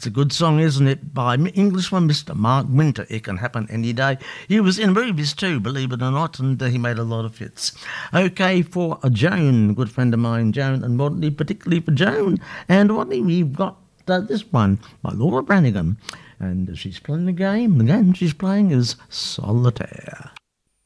It's a good song, isn't it? By Englishman Mr. Mark Winter. It can happen any day. He was in movies too, believe it or not, and he made a lot of hits. Okay, for Joan, good friend of mine, Joan, and Rodney, particularly for Joan. And Rodney, we've got this one by Laura Branigan. And she's playing the game. The game she's playing is Solitaire.